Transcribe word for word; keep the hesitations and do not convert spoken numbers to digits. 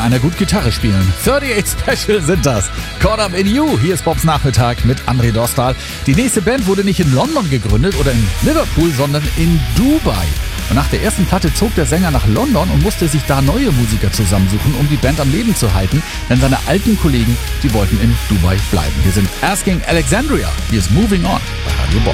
einer gut Gitarre spielen. thirty-eight Special sind das. Caught Up in You. Hier ist Bobs Nachmittag mit André Dostal. Die nächste Band wurde nicht in London gegründet oder in Liverpool, sondern in Dubai. Und nach der ersten Platte zog der Sänger nach London und musste sich da neue Musiker zusammensuchen, um die Band am Leben zu halten. Denn seine alten Kollegen, die wollten in Dubai bleiben. Hier sind Asking Alexandria. Hier ist Moving On bei Radio Bob.